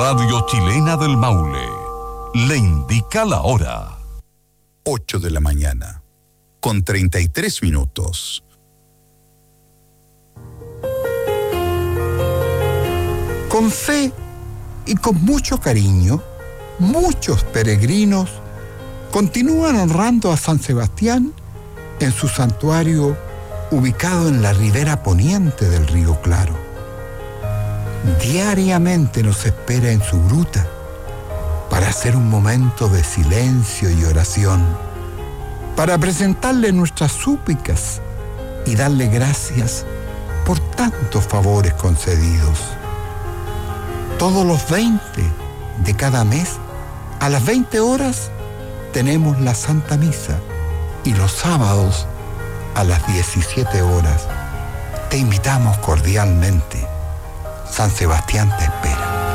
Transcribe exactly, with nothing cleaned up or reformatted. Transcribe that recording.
Radio Chilena del Maule le indica la hora. ocho de la mañana, con treinta y tres minutos. Con fe y con mucho cariño, muchos peregrinos continúan honrando a San Sebastián en su santuario ubicado en la ribera poniente del río Claro. Diariamente nos espera en su gruta para hacer un momento de silencio y oración, para presentarle nuestras súplicas y darle gracias por tantos favores concedidos. Todos los veinte de cada mes, a las veinte horas, tenemos la Santa Misa y los sábados a las diecisiete horas. Te invitamos cordialmente. San Sebastián te espera.